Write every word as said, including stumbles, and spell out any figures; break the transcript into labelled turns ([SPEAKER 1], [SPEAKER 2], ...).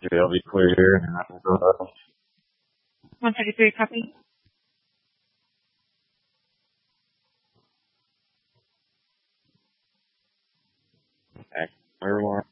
[SPEAKER 1] Okay, I'll be clear here, and I will go up.
[SPEAKER 2] one thirty-three, copy.
[SPEAKER 1] Back, clear one.